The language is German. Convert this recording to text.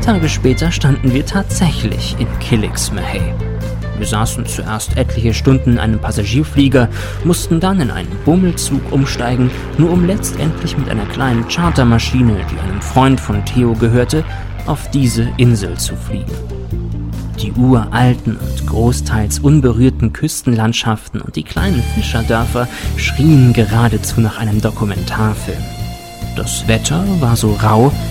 Tage später standen wir tatsächlich in Kilixmahay. Wir saßen zuerst etliche Stunden in einem Passagierflieger, mussten dann in einen Bummelzug umsteigen, nur um letztendlich mit einer kleinen Chartermaschine, die einem Freund von Theo gehörte, auf diese Insel zu fliegen. Die uralten und großteils unberührten Küstenlandschaften und die kleinen Fischerdörfer schrien geradezu nach einem Dokumentarfilm. Das Wetter war so rau,